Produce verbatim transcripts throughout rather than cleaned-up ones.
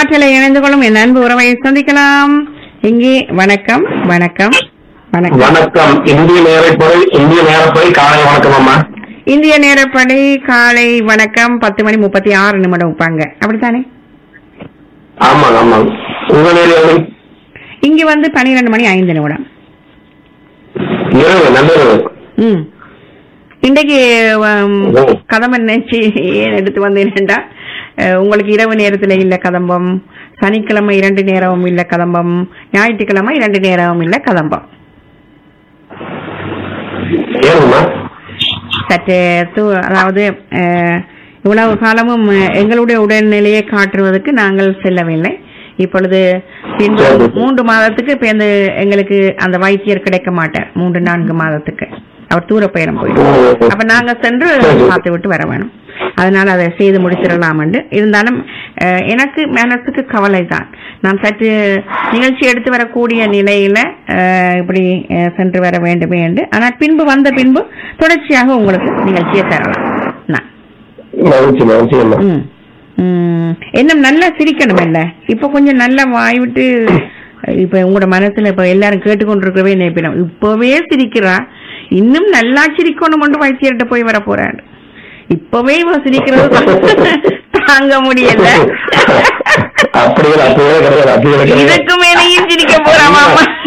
காற்றலை இணைந்து கொள்ளும் என் அன்பு உறவை சந்திக்கலாம். இங்கே வணக்கம் வணக்கம் வணக்கம் வணக்கம். இந்திய நேரப்படி இந்திய நேரப்படி காலை வணக்கம் அம்மா. இந்திய நேரப்படி காலை வணக்கம். பத்து மணி முப்பத்தி ஆறு நிமிடம் வைப்பாங்க, அப்படித்தானே? ஆமாங்க ஆமாங்க. உங்க நேரம் இங்க வந்து பனிரெண்டு மணி ஐந்து நிமிடம் இரவு நள்ளிரவு. ம் இன்றைக்கு கதம்ப நினைச்சு ஏன் எடுத்து வந்தேன்டா, உங்களுக்கு இரவு நேரத்துல இல்ல கதம்பம், சனிக்கிழமை இரண்டு நேரமும் இல்ல கதம்பம், ஞாயிற்றுக்கிழமை இரண்டு நேரமும் இல்ல கதம்பம். சற்று அதாவது இவ்வளவு காலமும் எங்களுடைய உடல்நிலையை காட்டுவதற்கு நாங்கள் செல்லவில்லை. இப்பொழுது பின்பு மூன்று மாதத்துக்கு இப்ப எங்களுக்கு அந்த வைத்தியர் கிடைக்க மாட்டார். மூன்று நான்கு மாதத்துக்கு அவர் தூர பயணம் போயிடும். அப்ப நாங்க சென்று பார்த்து விட்டு வர வேணும். அதனால அதை செய்து முடிச்சிடலாம் என்று இருந்தாலும் எனக்கு மனசுக்கு கவலை தான். நான் சற்று நிகழ்ச்சி எடுத்து வரக்கூடிய நிலையில இப்படி சென்று வர வேண்டுமே என்று. ஆனால் பின்பு வந்த பின்பு தொடர்ச்சியாக உங்களுக்கு நிகழ்ச்சியை தரலாம். என்ன நல்லா சிரிக்கணும் இல்ல, இப்ப கொஞ்சம் நல்லா வாய் விட்டு இப்ப உங்களோட மனசுல இப்ப எல்லாரும் கேட்டுக்கொண்டிருக்கவே நினைப்பிடும், இப்பவே சிரிக்கிறா இன்னும் நல்லா சிரிக்கணும் என்று வைத்தியர்கிட்ட போய் வர போறாரு. இப்பவே இவ சிரிக்கிறது தாங்க முடியல. இதுக்கு மேலேயும் சிரிக்க போறாமா?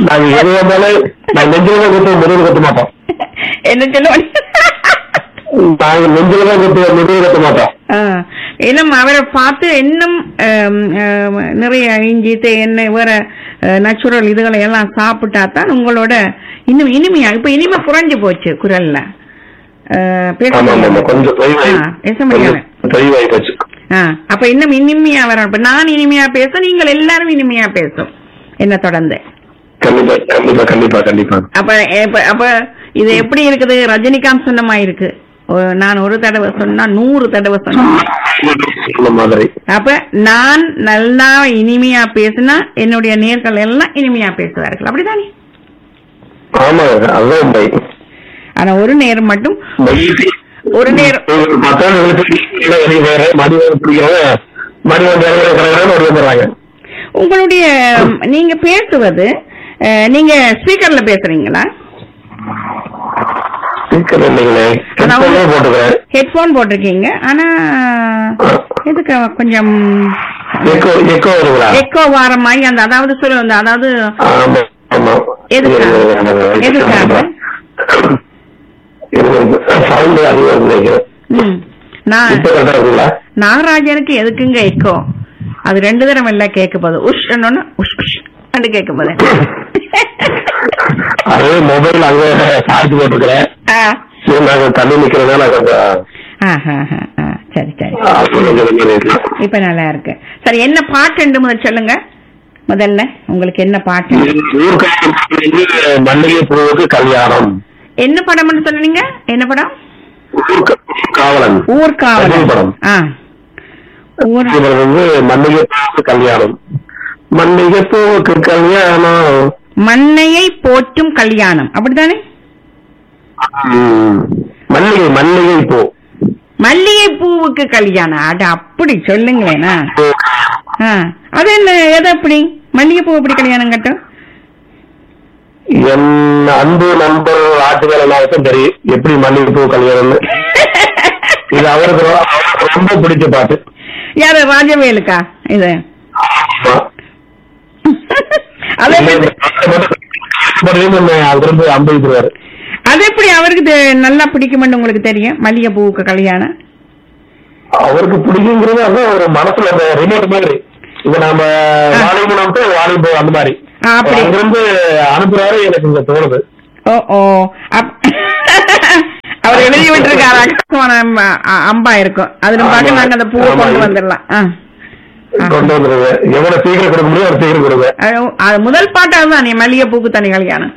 என்ன சொல்லுவாங்க? இன்னும் அவரை பார்த்து இன்னும் நிறைய இஞ்சி எண்ணெய் வேற நேச்சுரல் இதுகளை எல்லாம் சாப்பிட்டா தான் உங்களோட இன்னும் இனிமையா. இப்ப இனிமை குறைஞ்சு போச்சு குரல்ல, பேச முடியாது. அப்ப இன்னும் இனிமையா வர. நான் இனிமையா பேச, நீங்கள் எல்லாரும் இனிமையா பேசும் என்ன தொடர்ந்து. அப்ப அப்ப இது எப்படி இருக்குது? ரஜினிகாந்த் சொன்ன மாதிரி இருக்கு. நான் ஒரு தடவை சொன்னா நூறு தடவை சொன்ன. அப்ப நான் நல்லா இனிமையா பேசினா என்னுடைய நேர்கள் எல்லாம் இனிமையா பேசுவார்கள், அப்படித்தானே? ஆனா ஒரு நேரம் மட்டும் ஒரு நேரம் உங்களுடைய நீங்க பேசுவது நீங்க ஸ்பீக்கர்ல பேசுறீங்களா? ஹெட்போன் போட்டிருக்கீங்க, ஆனா எதுக்கு கொஞ்சம் எக்கோ வார மாதிரி அந்த அதாவது சொல்லுங்க, அதாவது எதுக்காக நாகராஜனுக்கு எதுக்குங்க எக்கோ? அது ரெண்டு தரம் எல்லாம் கேட்க போது உஷ் உஷ் உஷ் கேட்க போது. மொபைல் அங்க சார்ஜ் போட்டுக்கிறேன், தண்ணி நிக்கிறதுனால. சரி சரி, இப்ப நல்லா இருக்கு. சரி, என்ன பாட்டு முதல் சொல்லுங்க. முதல்ல உங்களுக்கு என்ன பாட்டு? மல்லிகை பூவுக்கு கல்யாணம். என்ன படம் சொன்னீங்க? என்ன படம்? காவலன். ஊர்காவலன் படம். மல்லிகை பூவுக்கு கல்யாணம். மல்லிகை பூவுக்கு கல்யாணம், மண்ணையை போற்றும் கல்யாணம், அப்படித்தானே? மல்லிகை மல்லிகை பூ மல்லிகை பூவுக்கு கல்யாணம். அது அப்படி சொல்லுங்களேனா. அது என்ன, எது அப்படி மல்லிகை பூ எப்படி கல்யாணம் கட்டும்? என் அன்பு நண்பர் ஆட்டுகள் எல்லாருக்கும் தெரியும் எப்படி மல்லிகை பூ கல்யாணம். இது அவருக்கு ரொம்ப பிடிச்ச பாட்டு. யாரு? ராஜவேலுக்கா இது? அது எப்படி அவருக்கு நல்லா பிடிக்கும்னு உங்களுக்கு தெரியும்? மல்லிகை பூவுக்கு கல்யாணம் அவருக்கு பிடிக்குங்கிறது அதான் ஒரு மனசுல அந்த ரிமோட் மாதிரி. இப்ப நம்ம வாலிபம் வாலிபோ அந்த மாதிரி அங்கிருந்து அனுப்புறாரு எனக்கு இங்க தோணுது. ஓ ஓ அவர் எழுதி விட்டுருக்காரு அம்பா இருக்கும். அதுல பார்க்க நாங்க அந்த பூவை கொண்டு வந்துடலாம். கொண்டு வந்துருங்க, எவ்வளவு சீக்கிரம் கொடுக்க முடியும் அவர் சீக்கிரம் கொடுங்க. முதல் பாட்டா தான் நீ மல்லிகை பூக்கு தனி கல்யாணம்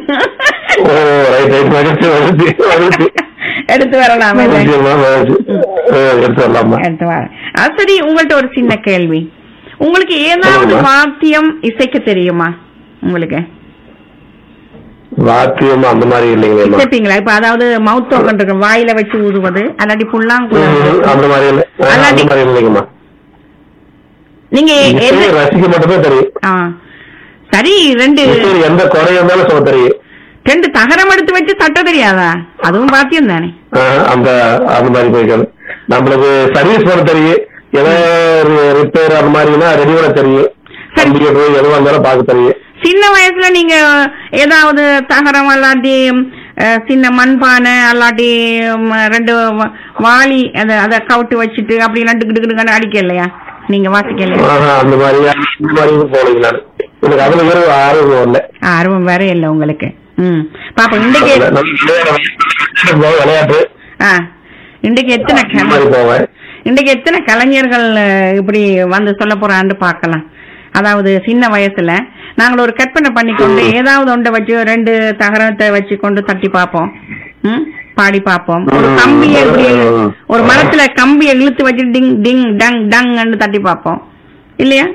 எடுத்து வரலாம். எடுத்து வர. சரி, உங்கள்ட்ட ஒரு சின்ன கேள்வி. உங்களுக்கு ஏதாவது வாத்தியம் இசைக்க தெரியுமா? உங்களுக்கு வாத்தியம் அந்த மாதிரி இல்லைங்களா? இசைப்பீங்களா? இப்ப அதாவது மவுத் ஓகன் இருக்கு, வாயில வச்சு ஊதுவது, அல்லாட்டி புல்லாங்குழல், அந்த மாதிரி இல்லைங்கம்மா. நீங்க இசையை ரசிக்க மட்டுமே தெரியும். ஆ, சரி. ரெண்டு இசையில் எந்த குறையும் இருந்தாலும் சொல்ல தெரியும். ரெண்டு தகரம் எடுத்து வச்சு தட்ட தெரியாதா? அதுவும் பாத்தியம் தானே. அந்த அந்த மாதிரி போய்க்காது. நம்மளுக்கு சர்வீஸ் பண்ண தெரியும், ஏதோ ரிப்பேர் அந்த மாதிரினா ரெடி பண்ண தெரியும், கம்ப்யூட்டர் எதுவும் இருந்தாலும் பார்க்க தெரியும். சின்ன வயசுல நீங்க ஏதாவது தகரம் அல்லாட்டி சின்ன மண்பானை அல்லாட்டி ரெண்டு வாளி அத அத கவுட்டு வச்சுட்டு அப்படி நட்டுக்கிட்டு அடிக்க இல்லையா? நீங்க வாசிக்க இல்லையா? அந்த மாதிரி இந்த மாதிரி போனீங்களா? எனக்கு அதுல வேற ஆர்வம் இல்ல. ஆர்வம் வேற இல்ல உங்களுக்கு. ம் பாப்பா, இன்றைக்கு விளையாட்டு இன்றைக்கு எத்தனை இன்றைக்கு எத்தனை கலைஞர்கள் இப்படி வந்து சொல்ல போறான்னு பாக்கலாம். அதாவது சின்ன வயசுல நாங்கள் ஒரு கற்பனை பண்ணிக்கொண்டு ஏதாவது ஒன்றை வச்சு ரெண்டு தகரத்தை வச்சு கொண்டு தட்டி பார்ப்போம், ம் பாடி பார்ப்போம். ஒரு கம்பியை ஒரு மரத்துல கம்பியை இழுத்து வச்சு டிங் டிங் டங் டங் தட்டி பார்ப்போம் இல்லையா?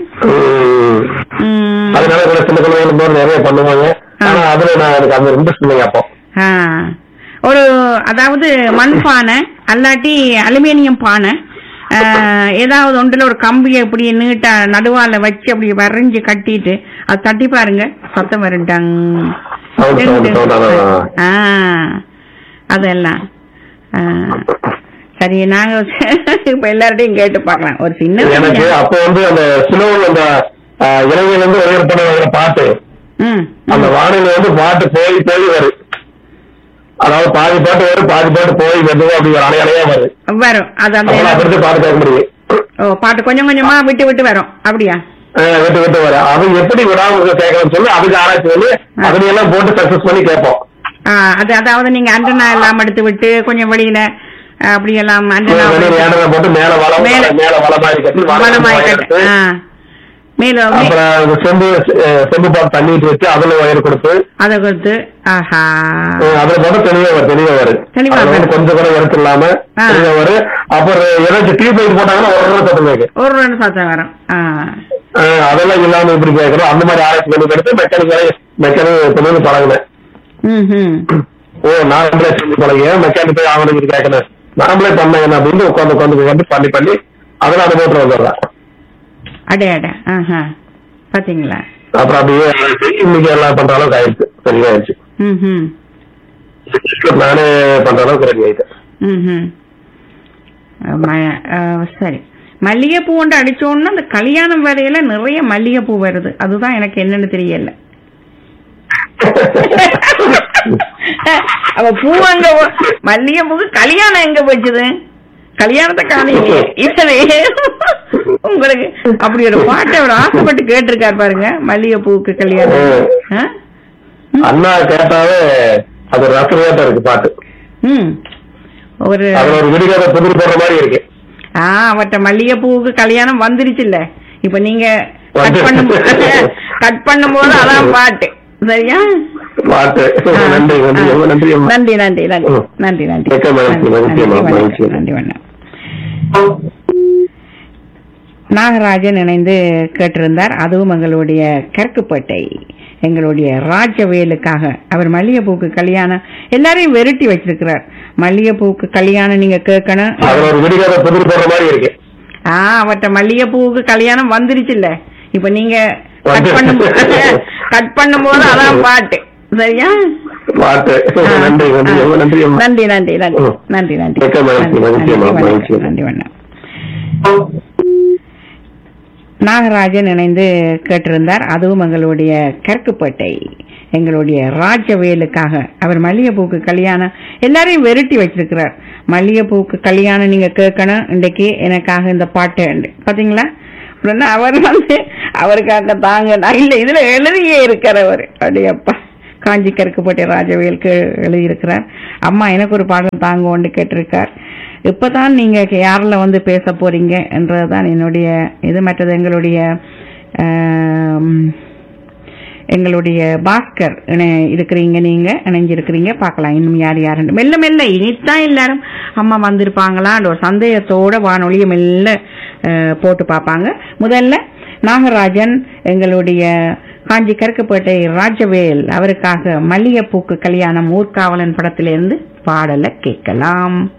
நிறைய பண்ணுவாங்க. ஒரு அதாவது மண் பானை அல்லாட்டி அலுமினியம் பானை ஏதாவது ஒன்றுல ஒரு கம்பியை இப்படி நீட்டா நடுவால வச்சு அப்படி வரைஞ்சு கட்டிட்டு அது தட்டி பாருங்க, சத்தம் வருட்டாங்க. அதெல்லாம் சரி. நாங்க இப்ப எல்லார்ட்டையும் கேட்டு பாக்கலாம். ஒரு சின்ன எனக்கு அப்ப வந்து அந்த சிலோன் அந்த இளைஞர் வந்து உயர்பட பாட்டு அந்த வானிலை வந்து பாட்டு போய் போய் வரும். அதாவது பாதி பாட்டு வரும், பாதி பாட்டு போய் மெதுவா அப்படி அலையலையா வரும் வரும். அது அந்த பாட்டு கேட்க முடியும். ஓ, பாட்டு கொஞ்சம் கொஞ்சமா விட்டு விட்டு வரும். அப்படியா? விட்டு விட்டு வரும். அது எப்படி விடாம கேட்கணும்னு சொல்லி அதுக்கு ஆராய்ச்சி பண்ணி அதுலையெல்லாம் போட்டு சக்சஸ் பண்ணி கேட்போம். அது அதாவது நீங்க அண்டனா எல்லாம் எடுத்து விட்டு கொஞ்சம் வெளியில அப்படி எல்லாம் அண்டனா போட்டு மேல வளம் மேல வளமாரி கட்டி வளமாரி கட்டி அப்புறம் செம்பு செம்பு பாட்டு தண்ணிட்டு வச்சு அதுல வயர் கொடுத்து அதை கொடுத்து அதுல போட்டு தெளிவா வரும். தெளிவா வரும். கொஞ்சம் கூட எடுத்து இல்லாம தெளிவா வரும். அப்புறம் ஏதாச்சும் டியூப் லைட் போட்டாங்கன்னா ஒரு ரூபா சத்தம் கேட்கும். ஒரு ரூபா சத்தம் வரும். அதெல்லாம் இல்லாம இப்படி கேட்கறோம். அந்த மாதிரி ஆராய்ச்சி பண்ணி எடுத்து மெக்கானிக்கலை மெக்கானிக் தொழில் பழகினேன். ஓ, நாமளே செஞ்சு பழகிய மெக்கானிக் போய் ஆவணம் கேட்கணும், நாமளே பண்ணேன் அப்படின்னு உட்காந்து உட்காந்து உட்காந்து பண்ணி பண்ணி அதெல்லாம் அந்த போட்டு வந்துடுறேன். அடே அடே பாத்தீங்களா? அப்புறம் அப்படியே இன்னைக்கு எல்லாம் பண்ற அளவுக்கு ஆயிடுச்சு. சரியாயிடுச்சு. நானே பண்ற அளவுக்கு ரெடி ஆயிட்டேன். சரி. மல்லிகைப்பூ ஒன்று அடிச்சோன்னா அந்த கல்யாணம் வேலையில நிறைய மல்லிகைப்பூ வருது. அதுதான் எனக்கு என்னன்னு தெரியல. அவ பூ அங்க மல்லிகைப்பூக்கு கல்யாணம் எங்க போச்சுது? கல்யாணத்தை காணீங்க. உங்களுக்கு அப்படி ஒரு பாட்டை ஒரு ஆசைப்பட்டு கேட்டிருக்காரு பாருங்க, மல்லிகைப்பூக்கு கல்யாணம். அண்ணா கேட்டாவே அது ரசனையாட்ட இருக்கு பாட்டு. ம் ஒரு விடுகாத புதிர் போடுற மாதிரி இருக்கு. ஆஹ் அவட்ட மல்லிகைப்பூவுக்கு கல்யாணம் வந்துருச்சு இல்ல. இப்ப நீங்க கட் பண்ணும் கட் பண்ணும் போது அதான் பாட்டு. சரியா? பாட்டு. நன்றி நன்றி நன்றி நன்றி நன்றி நன்றி நன்றி நன்றி வண்ணம். நாகராஜன் இணைந்து கேட்டிருந்தார். அதுவும் எங்களுடைய கற்குப்பேட்டை எங்களுடைய ராஜவேலுக்காக. அவர் மல்லிகைப்பூக்கு கல்யாணம் எல்லாரையும் வெரைட்டி வச்சிருக்கிறார். மல்லிகைப்பூக்கு கல்யாணம் நீங்க கேட்கணும். ஆஹ் அவட்ட மல்லிகைப்பூவுக்கு கல்யாணம் வந்துருச்சு இல்ல. இப்ப நீங்க கட் பண்ணும் கட் பண்ணும் போது அதான் பாட்டு. சரியா? நன்றி நன்றி நன்றி நன்றி நன்றி நன்றி வண்ணம். நாகராஜன் இணைந்து கேட்டிருந்தார். அதுவும் எங்களுடைய கற்குப்பேட்டை எங்களுடைய ராஜவேலுக்காக. அவர் மல்லிகைப்பூக்கு கல்யாணம் எல்லாரையும் வெரைட்டி வச்சிருக்கிறார். மல்லிகைப்பூக்கு கல்யாணம் நீங்க கேட்கணும் இன்றைக்கு எனக்காக இந்த பாட்டு பாத்தீங்களா? அவர் வந்து அவருக்காக தாங்க இல்ல இதுல எழுதியே இருக்கிறவர். அப்படியப்பா காஞ்சி கற்குப்பேட்டை ராஜவேலுக்கு எழுதியிருக்கிறார். அம்மா எனக்கு ஒரு பாடல் தாங்கன்னு கேட்டிருக்கார். இப்பதான் நீங்க யாரில் வந்து பேச போறீங்க என்றதுதான் என்னுடைய இது. மற்றது எங்களுடைய எங்களுடைய பாஸ்கர் இருக்கிறீங்க, நீங்க இணைஞ்சிருக்கிறீங்க. பார்க்கலாம் இன்னும் யார் யாரு. மெல்ல மெல்ல இனித்தான் எல்லாரும் அம்மா வந்திருப்பாங்களா ஒரு சந்தேகத்தோட வானொலிய மெல்ல போட்டு பார்ப்பாங்க. முதல்ல நாகராஜன் எங்களுடைய காஞ்சி கற்குப்பேட்டை ராஜவேல் அவருக்காக மல்லிகைப்பூக்கு கல்யாணம் ஊர்காவலன் படத்திலிருந்து பாடலை கேட்கலாம்.